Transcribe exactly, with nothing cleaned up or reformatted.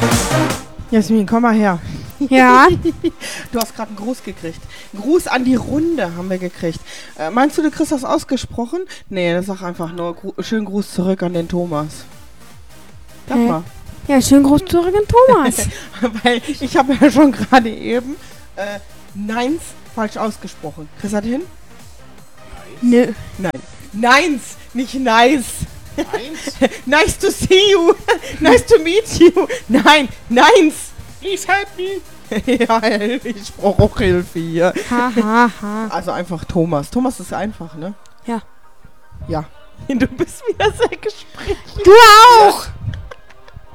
Jasmin, komm mal her. Ja. Du hast gerade einen Gruß gekriegt. Gruß an die Runde haben wir gekriegt. Äh, meinst du, du kriegst das ausgesprochen? Nee, das sag einfach nur Gru schönen Gruß zurück an den Thomas. Sag Hä? mal. Ja, schönen Gruß zurück an Thomas. Weil ich habe ja schon gerade eben äh, Neins falsch ausgesprochen. Kriegst du das hin? Nö. Nein. Neins, nicht nice. Eins? Nice to see you. Nice to meet you. Nein, neins. Please help me. Ja, ich brauche auch Hilfe hier. Ha, ha, ha. Also einfach Thomas. Thomas ist einfach, ne? Ja. Ja. Du bist wieder sehr gesprächig. Du auch!